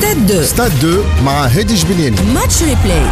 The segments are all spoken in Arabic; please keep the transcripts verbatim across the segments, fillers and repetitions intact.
ستاد دو ستاد دو مع هادي جبلياني. ماتش ريبلاي.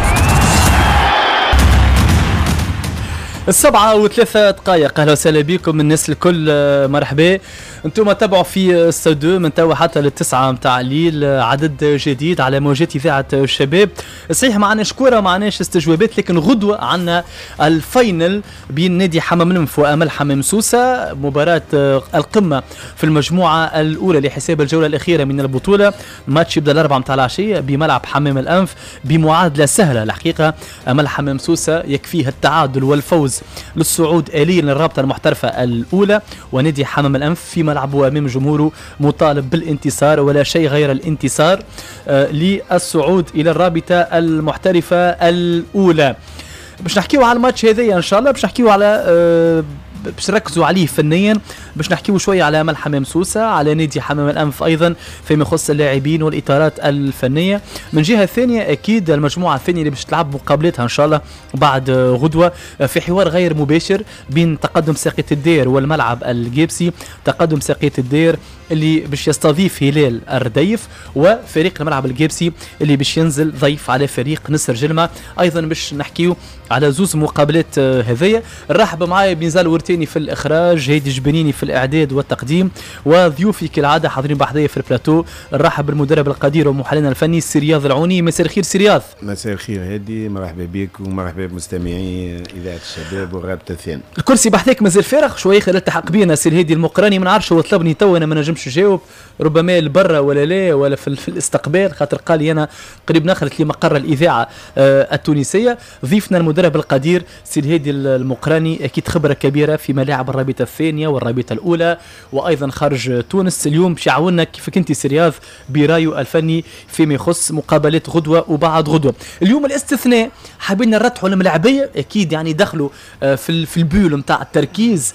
السبعة وثلاثة دقائق. أهلا وسهلا بكم الناس الكل، مرحبا. انتم تابعوا في ستاد دو من توا حتى للتسعة متاع الليل، عدد جديد على موجات إذاعة الشباب. صحيح ما عناش كورة ما عناش استجوابات، لكن غدوة عنا الفاينل بين نادي حمام المنف وأمل حمام سوسة، مباراة القمة في المجموعة الأولى لحساب الجولة الأخيرة من البطولة. الماتش يبدأ الأربعة متاع العشية بملعب حمام الأنف بمعادلة سهلة الحقيقة. أمل حمام سوسة يكفيه التعادل والفوز للصعود آليا للرابطة المحترفة الأولى، ونادي حمام الأنف في ملعبه أمام جمهوره مطالب بالانتصار ولا شيء غير الانتصار آه للصعود إلى الرابطة المحترفة الأولى. باش نحكيو على الماتش هذا إن شاء الله، باش نحكيو على آه باش نركزوا عليه فنيا، باش نحكيو شويه على أمل حمام سوسة، على نادي حمام الأنف أيضا فيما يخص اللاعبين والإطارات الفنية. من جهة ثانية أكيد المجموعة الثانية اللي باش تلعب مقابلتها إن شاء الله بعد غدوة في حوار غير مباشر بين تقدم ساقية الدير والملعب الجيبسي. تقدم ساقية الدير اللي باش يستضيف هلال الرديف، وفريق الملعب الجيبسي اللي باش ينزل ضيف على فريق نسر جلمة. أيضا باش نحكيو على زوز مقابلات هذية. نرحب معايا بنزال ورتيني في الإخراج، هيدي جبنيني في الإعداد والتقديم، وضيوفي كالعادة حاضرين بحذايا في البلاتو. نرحب بالمدرب القدير ومحللنا الفني سي رياض العوني. مساء الخير سي رياض. مساء الخير هادي، مرحبا بك ومرحبا بمستمعي إذاعة الشباب والرابطة الثانية. الكرسي بحذاك مازال فارغ شوية، خلال التحق بينا سي هادي المقراني. ما نعرفش هو طلبني تو انا ما نجمش نجاوب، ربما لبرا ولا لا ولا في, في الاستقبال، خاطر قال لي انا قريب نخلت لي مقر الإذاعة آه التونسية. ضيفنا المدرب القدير سي هادي المقراني، اكيد خبرة كبيرة في ملاعب الرابطة الثانية والرابطة الأولى وأيضا خارج تونس. اليوم باش يعاوننا كيف كنتي سي رياض برايو الفني فيما يخص مقابلات غدوة وبعد غدوة. اليوم الاستثناء حابين نرتحوا الملاعبية، أكيد يعني دخلوا في في البيول متاع التركيز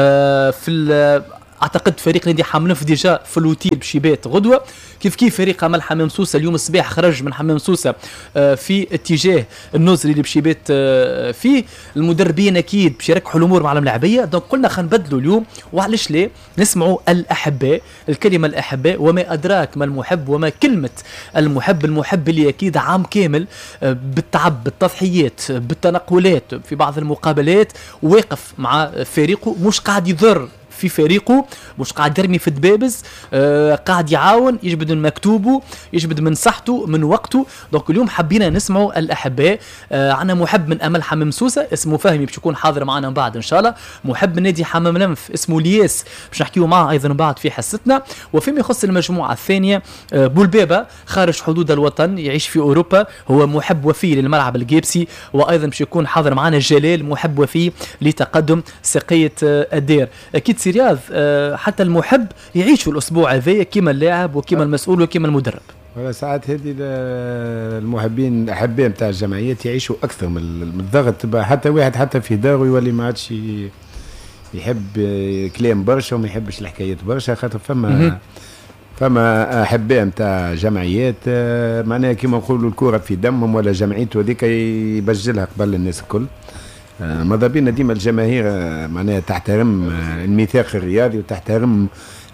في اعتقد فريق نادي حمام ديجا في الوتيل بشيبات غدوه، كيف كيف فريق عمل حمام سوسه اليوم الصباح خرج من حمام سوسه في اتجاه النزل اللي بشيبات فيه. المدربين اكيد باش يركحوا الامور مع الملاعبيه، دونك قلنا خلينا نبدلوا اليوم. وعلاش ليه نسمعوا الاحباء، الكلمه الاحباء وما ادراك ما المحب وما كلمه المحب. المحب اللي اكيد عام كامل بالتعب بالتضحيات بالتنقلات في بعض المقابلات واقف مع فريقه، مش قاعد يضر في فريقه، مش قاعد يرمي في الدبابز، آه قاعد يعاون، يجبد من مكتوبه، يجبد من صحته من وقته. دونك اليوم حبينا نسمعوا الاحباء. آه عنا محب من امل حمام سوسه اسمه فهمي باش يكون حاضر معنا من بعد ان شاء الله. محب من نادي حمام الانف اسمه لياس باش نحكيو معه ايضا بعد في حصتنا. وفيما يخص المجموعه الثانيه آه بولبابه خارج حدود الوطن يعيش في اوروبا، هو محب وفي للملعب الجيبسي، وايضا باش يكون حاضر معنا جلال محب وفي لتقدم سقيه آه الدير. اكيد رياض أه حتى المحب يعيش الأسبوع هذا كما اللاعب وكما المسؤول وكما المدرب. ولا ساعات هذه المحبين الأحباء نتاع الجمعيات يعيشوا أكثر من الضغط. حتى واحد حتى في داره يولي ما عادش يحب كلام برشا وما يحبش الحكايات برشا، خاطر فما فما أحباء نتاع جمعيات معناها كما نقولوا الكرة في دمهم، ولا جمعيته هذيك يبجلها قبل الناس الكل. ماذا بينا ديما الجماهير معناها تحترم الميثاق الرياضي وتحترم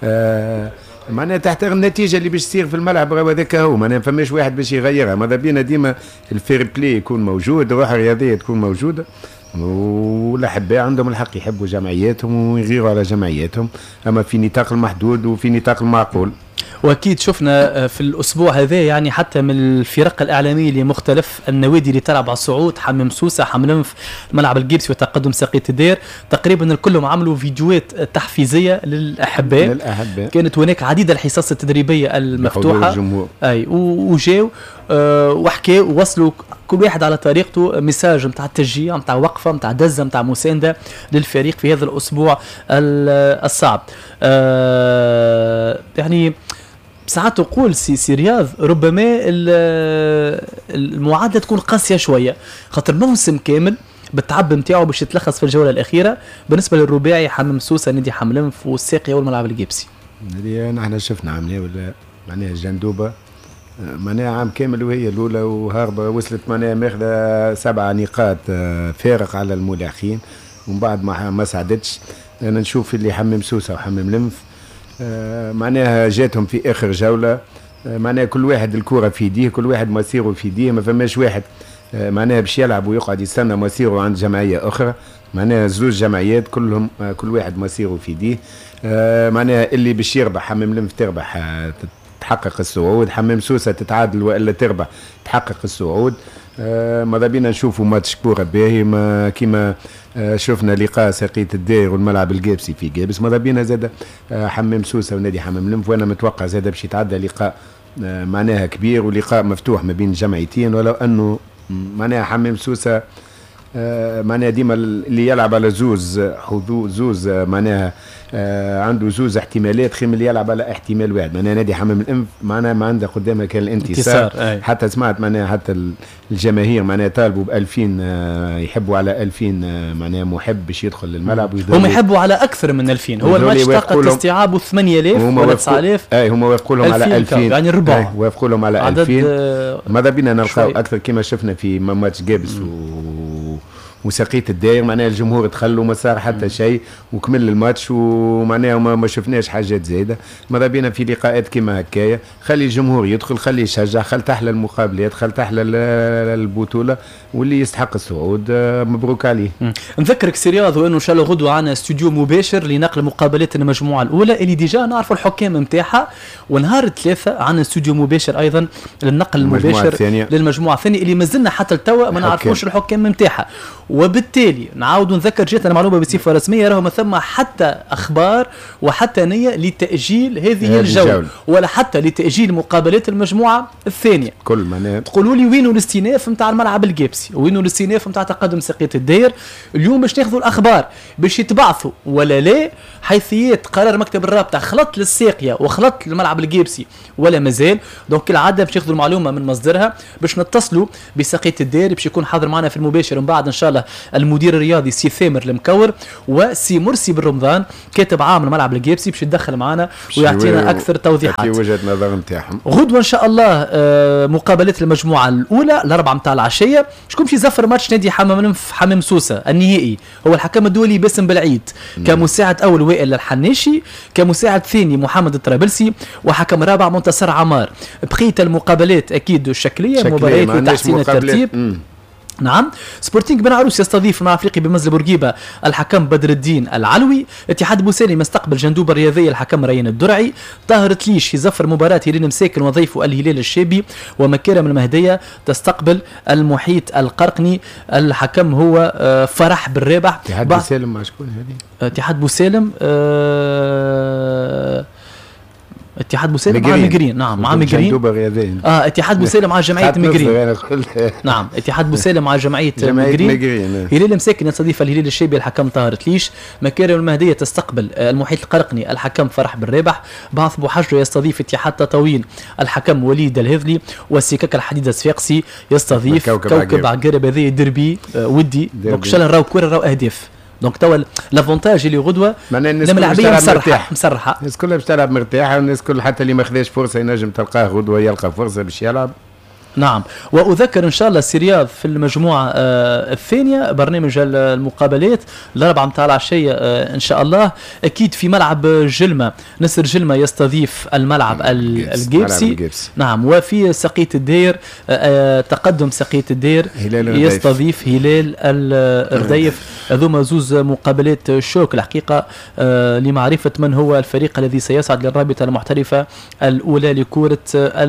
معناها تحترم النتيجه اللي باش تصير في الملعب. هذاك هو معناها فماش واحد باش يغيرها. ماذا بينا ديما الفير بلاي يكون موجود، الروح الرياضيه تكون موجوده، والاحباء عندهم الحق يحبوا جمعياتهم ويغيروا على جمعياتهم، اما في نطاق المحدود وفي نطاق المعقول. واكيد شفنا في الاسبوع هذا يعني حتى من الفرق الاعلاميه لمختلف النوادي اللي تلعب على الصعود، حمام سوسه، حمام الانف، ملعب الجيبسي وتقدم ساقية الدير، تقريبا الكلهم عملوا فيديوهات تحفيزيه للاحباء. للأحباء كانت هناك عديد الحصص التدريبيه المفتوحه اي وجاو أه وحكاوا ووصلوا كل واحد على طريقته مساج نتاع التشجيع نتاع وقفه نتاع دزه نتاع مسانده للفريق في هذا الاسبوع الصعب. أه يعني ساعات تقول سي, سي رياض ربما المعادله تكون قاسيه شويه، خاطر موسم كامل بالتعب نتاعو باش يتلخص في الجوله الاخيره بالنسبه للرباعي حمام سوسه نادي حمام الانف والساقيه والملعب الجيبسي. هذه نحن شفنا عمليه ولا معناها الجندوبه معناها عام كامل وهي الاولى وهاربه، وصلت معناها ماخذه سبعه نقاط فارق على الملاحقين، ومن بعد ما ما ساعدتش. انا نشوف اللي حمام سوسه وحمام الانف معناها جاتهم في اخر جوله معناها كل واحد الكرة في يديه، كل واحد مصيره في يديه، ما فماش واحد معناها باش يلعب ويقعد يستنى مصيره عند جمعية أخرى. معناها زوج جمعيات كلهم كل واحد مصيره في يديه. معناها اللي باش يربح حمام لمف تربح تحقق الصعود، حمام سوسة تتعادل والا تربح تحقق الصعود. آه ماذا بينا نشوفوا ماتش كوره باهي ما كيما آه شفنا لقاء ساقية الداير والملعب القابسي في قابس. ماذا بينا زاد آه حمام سوسه ونادي حمام لمف، وانا متوقع زاد باش يتعدى لقاء آه معناها كبير ولقاء مفتوح ما بين الجمعيتين، ولو انه معناها حمام سوسه آه معناها ديما اللي يلعب على زوز حظوظ زوز آه معناها آه عنده زوز احتمالات خير من اللي يلعب على احتمال واحد. معناها نادي حمام الانف معناها ما عنده قدامها كان الانتصار. حتى سمعت معناها حتى الجماهير معناها طالبوا ب ألفين آه يحبوا على ألفين آه معناها محب باش يدخل للملعب. هم يحبوا على اكثر من ألفين. هو الماتش طاقه استيعابه ثمانية آلاف ولا تسعة آلاف. اي هم وافقوا لهم على ألفين يعني ربع. وافقوا لهم على ألفين. آه ماذا بينا نلقاو اكثر كما شفنا في ماتش قابس و وسقية الداير. معناها الجمهور تخلوا ما صار حتى شيء وكمل الماتش، ومعناها ما, ما شفناش حاجات زايده. ماذا بينا في لقاءات كما هكايا خلي الجمهور يدخل، خلي يشجع، خل تحلى المقابلات، خل تحلى البطوله، واللي يستحق الصعود مبروك عليه. نذكرك سي رياض وانه ان شاء الله غدوه عنا استوديو مباشر لنقل مقابلات المجموعه الاولى اللي ديجا نعرفوا الحكام نتاعها، ونهار الثلاثاء عنا استوديو مباشر ايضا للنقل المباشر للمجموعه الثانيه اللي مازلنا حتى التوا ما نعرفوش الحكام نتاعها. وبالتالي نعاود نذكر جاتنا معلومه بصفه رسميه، راهو ما ثم حتى اخبار وحتى نيه لتاجيل هذه الجوله ولا حتى لتاجيل مقابلات المجموعه الثانيه. كل ما تقولوا لي وينو الاستئناف نتاع الملعب القابسي، وينو الاستئناف نتاع تقدم ساقية الداير؟ اليوم باش ناخذوا الاخبار باش يتبعثوا ولا لا، حيثيات قرار مكتب الرابطه خلط للساقيه وخلط للملعب القابسي ولا مازال. دونك كالعاده باش ناخذوا المعلومه من مصدرها، باش نتصلوا بساقية الداير باش يكون حاضر معنا في المباشر، ومن بعد ان شاء الله المدير الرياضي سي ثامر المكور وسي مرسي بن رمضان كاتب عام الملعب القابسي باش يتدخل معنا ويعطينا اكثر توضيحات في وجهه نظر نتاعهم. غدوه ان شاء الله مقابلات المجموعه الاولى الاربعه نتاع العشيه. شكون باش يزفر ماتش نادي حمام لمف حمام سوسه النهائي؟ هو الحكم الدولي باسم بالعيد، كمساعد اول وائل الحناشي، كمساعد ثاني محمد الطرابلسي، وحكم رابع منتصر عمار. بقيه المقابلات اكيد الشكليه مباريات وتحسين الترتيب. مم. نعم. سبورتينغ بن عروس يستضيف مع افريقيا بمنزل بورقيبه الحكم بدر الدين العلوي. اتحاد بوسالم يستقبل جندوبه الرياضيه الحكم ريان الدرعي. طاهر تليش يزفر مباراه هلال مساكن وضيفه الهلال الشابي. ومكارم المهديه تستقبل المحيط القرقني، الحكم هو فرح بالرابح. اتحاد بوسالم مع شكون هذه؟ اتحاد بوسالم أه اتحاد بوسالم مع مجرين. نعم مع مجرين. اه اتحاد بوسالم مع جمعيه مجرين. نعم اتحاد بوسالم مع جمعيه مجرين. هلال مساكن يستضيف الهلال الشابي الحكم طاهر تليش. مكارم المهديه تستقبل المحيط القرقني الحكم فرح بالرابح. بعث بوحجر يستضيف اتحاد تطاوين الحكم وليد الهذلي. والسكك الحديد الصفاقسي يستضيف كوكب عقارب. هذه دربي ودي دونك ان شاء الله نراو كوره نراو اهداف. دونك توا لافونتاج اللي غدوه الملاعبيه مسرحه مسرحه الناس كلها باش تلعب مرتاحه، والناس كل حتى اللي ما خذاش فرصه ينجم تلقاه غدوه يلقى فرصه باش يلعب. نعم. واذكر ان شاء الله سي رياض في المجموعه آه الثانيه برنامج المقابلات الاربعه نتاع العشيه آه ان شاء الله اكيد في ملعب جلمه. نسر جلمه يستضيف الملعب القابسي. نعم. وفي ساقية الداير آه تقدم ساقية الداير يستضيف هلال الرديف. هذوما زوز مقابلات شوك الحقيقه آه لمعرفه من هو الفريق الذي سيصعد للرابطه المحترفه الاولى لكره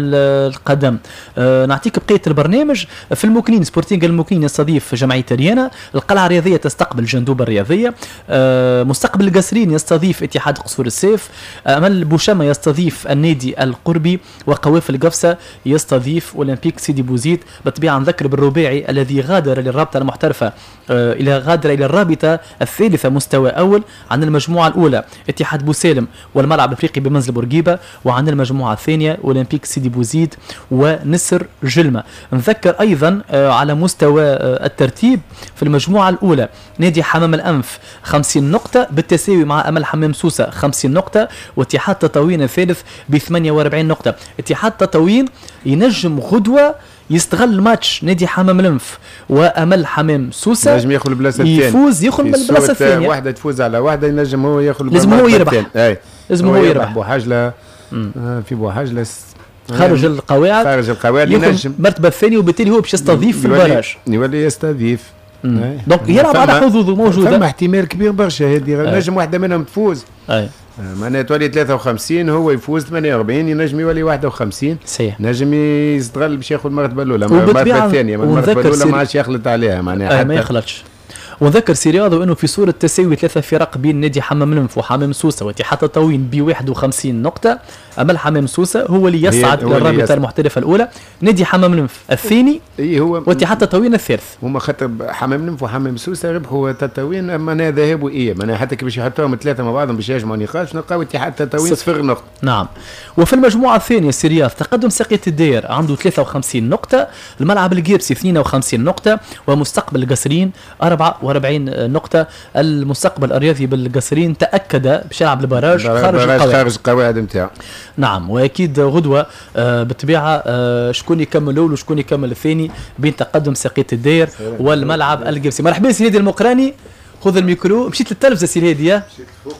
القدم. آه نعطيك بقيه البرنامج. في المكنين سبورتينغ المكنين يستضيف جمعيه ريانا. القلعه الرياضيه تستقبل جندوبه الرياضيه. آه مستقبل القصرين يستضيف اتحاد قصور السيف. امل بوشامه يستضيف النادي القربي. وقوافل القفصه يستضيف اولمبيك سيدي بوزيد. بالطبيعه نذكر بالرباعي الذي غادر للرابطه المحترفه آه الى غادر الى الرابطه الثالثه مستوى اول عن المجموعه الاولى اتحاد بوسالم والملعب الافريقي بمنزل بورقيبه، وعن المجموعه الثانيه اولمبيك سيدي بوزيد ونسر جلمة. نذكر أيضا على مستوى الترتيب في المجموعة الأولى نادي حمام الأنف خمسين نقطة بالتساوي مع أمل حمام سوسة خمسين نقطة، واتحاد تطاوين الثالث بثمانية وأربعين نقطة. اتحاد تطاوين ينجم غدوة يستغل ماتش نادي حمام الأنف وأمل حمام سوسة ينجم ياخذ البلاصة الثانية، يفوز ياخذ البلاصة الثانية. واحدة تفوز على واحدة ينجم هو ياخذ لازم هو يربح. اي لازم هو يربح. بوحاجلة آه في بوحاجلة خارج القواعد خارج القواعد ياخذ ينجم المرتبه الثانيه وبالتالي هو باش يستضيف في البراج. يولي يستضيف دونك يلعب على حظوظه موجوده. فما احتمال كبير برشا هذه نجم واحده منهم تفوز. اي معناها تولي ثلاثة وخمسين هو يفوز ثمانية وأربعين ينجم يولي واحد وخمسين. صحيح. نجم يستغل باش ياخذ المرتبه الاولى المرتبه الثانيه المرتبه الاولى ما عادش يخلط عليها معناها حتى ما يخلطش. ونذكر سي رياض انه في صوره تساوي ثلاثه فرق بين نادي حمام المنف وحمام سوسه واتحاد تطاوين ب واحد وخمسين نقطه. اما الحمام سوسه هو اللي يصعد الى الرابطه المحترفه الاولى، نادي حمام المنف الثاني اي هو واتحاد تطاوين الثالث. هما خاطر حمام المنف وحمام سوسه ربحوا تطاوين معناها ذهاب وايه معناها حتى كي باش يحطوهم ثلاثه مع بعضهم باش يجمعوا نقاش نلقاو اتحاد تطاوين صفر نقطه. نعم. وفي المجموعه الثانيه سي رياض تقدم ساقية الدير عنده ثلاثة وخمسين نقطه، الملعب القيرسي اثنين وخمسين نقطه، ومستقبل القصرين أربعة وأربعين نقطه. المستقبل الرياضي بالقصرين تاكد باش يلعب البراج خارج القواعد خارج القواعد نتاعو. نعم. واكيد غدوه آه بالطبيعه آه شكون يكمل الاول وشكون يكمل الثاني بين تقدم ساقية الدير والملعب القيرسي. مرحبا سي هادي المقراني، خذ الميكرو. مشيت للتلفزه سي هادي؟ مشيت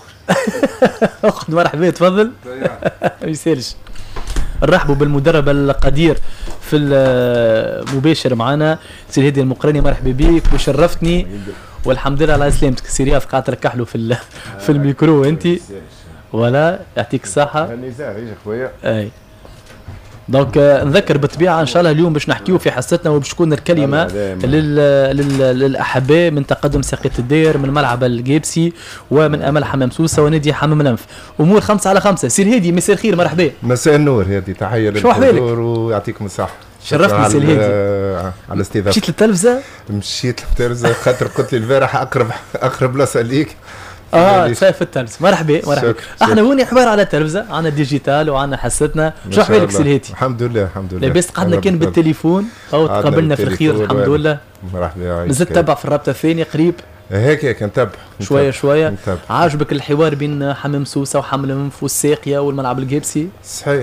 فوق. خذ مرحبا تفضل. ما يسالش. نرحبوا بالمدرب القدير في المباشر معنا سي هادي المقراني، مرحبا بك وشرفتني والحمد لله على سلامتك. سي رياض قاعد تركح له في في الميكرو انت ولا يعطيك الصحه. اي دونك نذكر بالطبيعه ان شاء الله اليوم باش نحكيو في حصتنا وباش تكون الكلمه لل... لل... للاحباء من تقدم ساقية الدير من ملعب القيبسي ومن امل حمام سوسه ونادي حمام الانف. امور خمسة على خمسة. سير هادي مساء الخير، مرحبا. مساء النور هادي، تحيه للحضور ويعطيكم الصحه. شرفتني سي الهادي. على الاستضافه. مشيت للتلفزه؟ مشيت للتلفزه خاطر قلت لي البارح اقرب اقرب بلاصه ليك. اه شايف التلفزه. مرحبا مرحبا. احنا هوني حوار على التلفزه، عندنا ديجيتال وعندنا حصتنا. شو احوالك سي الهادي؟ الحمد لله الحمد لله. لاباس قعدنا كان بالتليفون او تقابلنا في الخير الحمد لله. مرحبا. مازلت تتبع في الرابطه الثانيه قريب؟ هيك هيك نتبع شويه شويه. عاجبك الحوار بين حمام سوسه وحمام المنف والساقيه والملعب القيبسي؟ صحيح.